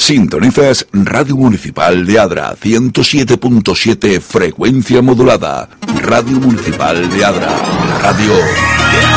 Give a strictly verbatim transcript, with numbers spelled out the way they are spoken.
Sintonizas Radio Municipal de Adra, ciento siete punto siete frecuencia modulada. Radio Municipal de Adra, la radio